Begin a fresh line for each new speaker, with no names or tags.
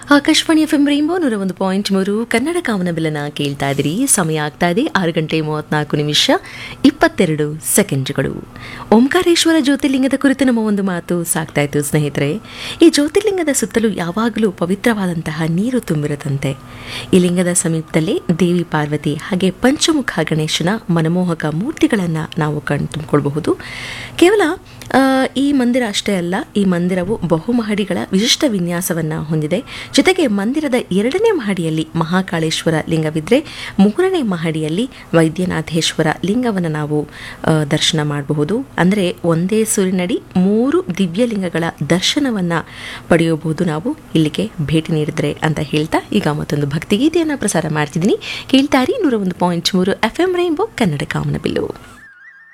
Akashvani F M rainbow 101.3 Kannada ಕಾಮನಬಿಲ್ಲನ ಕೇಳ್ತಾ ಇದ್ದೀರಿ. ಸಮಯ ಆಗ್ತಾ ಇದೆ 6:34:22. ಓಂಕಾರೇಶ್ವರ ಜ್ಯೋತಿರ್ಲಿಂಗದ ಕುರಿತು ನಮ್ಮ ಒಂದು ಮಾತು ಸಾಗ್ತಾ ಇತ್ತು ಸ್ನೇಹಿತರೆ. ಈ ಜ್ಯೋತಿರ್ಲಿಂಗದ ಸುತ್ತಲೂ ಯಾವಾಗಲೂ ಪವಿತ್ರವಾದಂತಹ ನೀರು ತುಂಬಿರುತ್ತಂತೆ. ಈ ಲಿಂಗದ ಸಮೀಪದಲ್ಲಿ ದೇವಿ ಪಾರ್ವತಿ ಹಾಗೆ ಪಂಚಮುಖ ಗಣೇಶನ ಮನಮೋಹಕ ಮೂರ್ತಿಗಳನ್ನು ನಾವು ತುಂಬಿಕೊಳ್ಬಹುದು. ಕೇವಲ ಈ ಮಂದಿರ ಅಷ್ಟೇ ಅಲ್ಲ, ಈ ಮಂದಿರವು ಬಹುಮಹಡಿಗಳ ವಿಶಿಷ್ಟ ವಿನ್ಯಾಸವನ್ನು ಹೊಂದಿದೆ. ಜೊತೆಗೆ ಮಂದಿರದ 2ನೇ ಮಹಡಿಯಲ್ಲಿ ಮಹಾಕಾಳೇಶ್ವರ ಲಿಂಗವಿದ್ದರೆ 3ನೇ ಮಹಡಿಯಲ್ಲಿ ವೈದ್ಯನಾಥೇಶ್ವರ ಲಿಂಗವನ್ನು ನಾವು ದರ್ಶನ ಮಾಡಬಹುದು. ಅಂದರೆ ಒಂದೇ ಸೂರಿನಡಿ 3 ದಿವ್ಯಲಿಂಗಗಳ ದರ್ಶನವನ್ನು ಪಡೆಯಬಹುದು ನಾವು ಇಲ್ಲಿಗೆ ಭೇಟಿ ನೀಡಿದ್ರೆ ಅಂತ ಹೇಳ್ತಾ ಈಗ ಮತ್ತೊಂದು ಭಕ್ತಿಗೀತೆಯನ್ನು ಪ್ರಸಾರ ಮಾಡ್ತಿದ್ದೀನಿ. ಕೇಳ್ತಾರಿ 101.3 FM ರೈನ್ಬೋ ಕನ್ನಡ ಕಾಮನಬಿಲ್ಲು.